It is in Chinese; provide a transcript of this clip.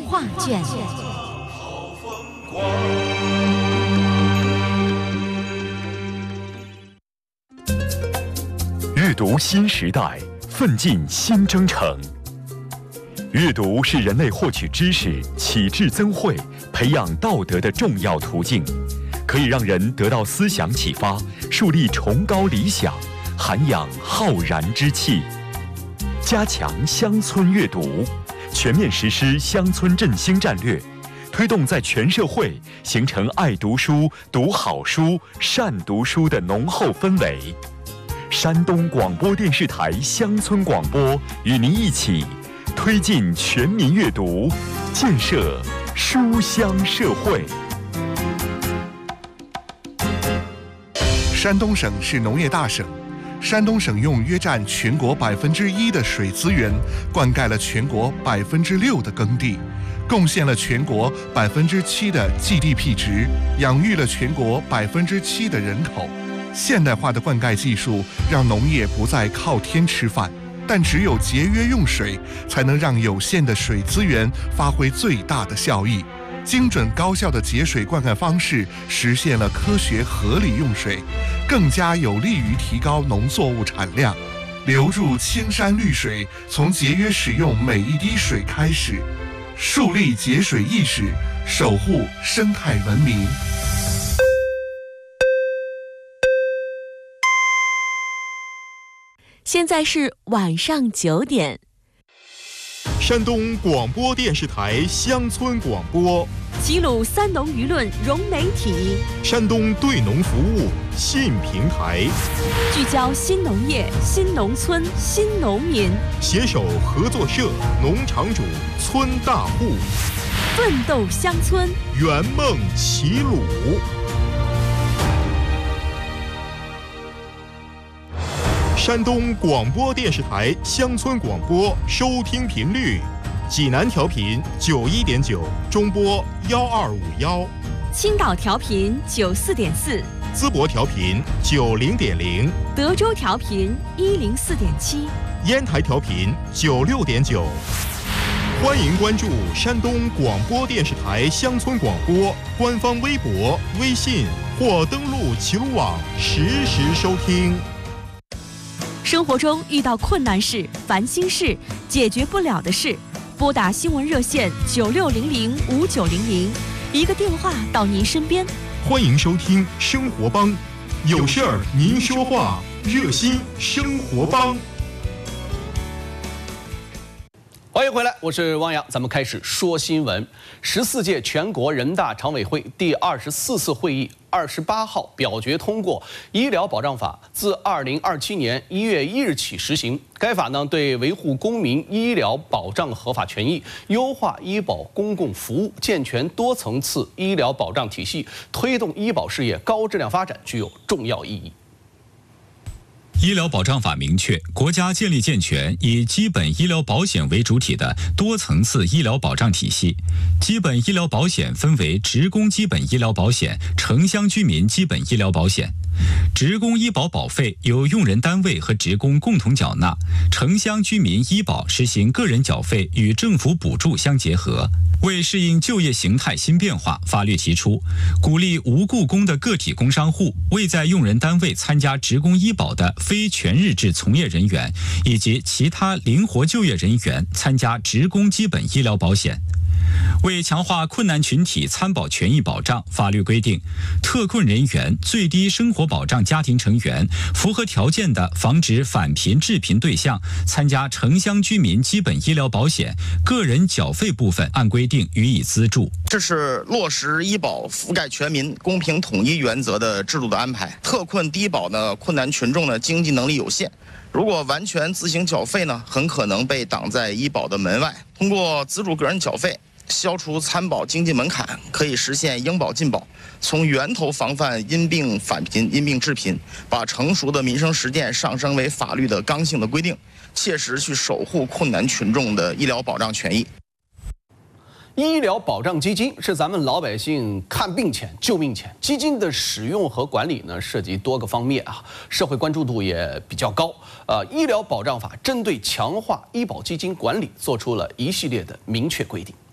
画卷。 阅读新时代，奋进新征程。阅读是人类获取知识、启智增慧、培养道德的重要途径，可以让人得到思想启发，树立崇高理想，涵养浩然之气。加强乡村阅读，全面实施乡村振兴战略，推动在全社会形成爱读书、读好书、善读书的浓厚氛围。山东广播电视台乡村广播与您一起推进全民阅读，建设书香社会。 山东省是农业大省，山东省用约占全国1%的水资源，灌溉了全国6%的耕地，贡献了全国7%的 GDP 值，养育了全国7%的人口。现代化的灌溉技术让农业不再靠天吃饭，但只有节约用水，才能让有限的水资源发挥最大的效益。精准高效的节水灌溉方式实现了科学合理用水，更加有利于提高农作物产量。留住青山绿水，从节约使用每一滴水开始，树立节水意识，守护生态文明。 现在是晚上9点。 山东广播电视台乡村广播， 齐鲁三农舆论融媒体， 山东对农服务新平台， 聚焦新农业、新农村、新农民， 携手合作社、农场主、村大户， 奋斗乡村， 圆梦齐鲁。山东广播电视台乡村广播收听频率：济南调频91.9，中波1251； 青岛调频94.4， 淄博调频90.0， 德州调频104.7， 烟台调频96.9。欢迎关注山东广播电视台乡村广播官方微博、微信，或登录齐鲁网实时收听。 生活中遇到困难事、烦心事、解决不了的事，拨打新闻热线96005900，一个电话到您身边。 欢迎收听生活帮，有事儿您说话，热心生活帮。 欢迎回来，我是汪洋，咱们开始说新闻。14届全国人大常委会第24次会议28号表决通过《医疗保障法》，自2027年1月1日起实行。该法呢，对维护公民医疗保障合法权益、优化医保公共服务、健全多层次医疗保障体系、推动医保事业高质量发展具有重要意义。 医疗保障法明确，国家建立健全以基本医疗保险为主体的多层次医疗保障体系。基本医疗保险分为职工基本医疗保险、城乡居民基本医疗保险。职工医保保费由用人单位和职工共同缴纳，城乡居民医保实行个人缴费与政府补助相结合。为适应就业形态新变化，法律提出，鼓励无雇工的个体工商户、未在用人单位参加职工医保的非全日制从业人员以及其他灵活就业人员参加职工基本医疗保险。为强化困难群体参保权益保障，法律规定，特困人员、最低生活保障家庭成员符合条件的防止返贫致贫对象参加城乡居民基本医疗保险，个人缴费部分按规定予以资助。 这是落实医保覆盖全民、公平统一原则的制度的安排。特困低保呢，困难群众呢经济能力有限，如果完全自行缴费呢，很可能被挡在医保的门外。通过资助个人缴费，消除参保经济门槛，可以实现应保尽保，从源头防范因病返贫、因病致贫，把成熟的民生实践上升为法律的刚性的规定，切实去守护困难群众的医疗保障权益。 医疗保障基金是咱们老百姓看病钱、救命钱，基金的使用和管理呢，涉及多个方面啊，社会关注度也比较高。医疗保障法针对强化医保基金管理，做出了一系列的明确规定。